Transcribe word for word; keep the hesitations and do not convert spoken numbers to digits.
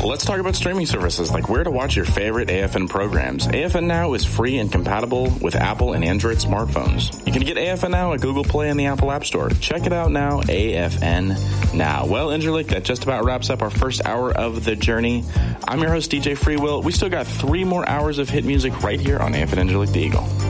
Let's talk about streaming services, like where to watch your favorite A F N programs. A F N Now is free and compatible with Apple and Android smartphones. You can get A F N Now at Google Play and the Apple App Store. Check it out now, A F N Now. Well, Interlick, that just about wraps up our first hour of the journey. I'm your host, D J Freewill. We still got three more hours of hit music right here on A F N Interlick the Eagle.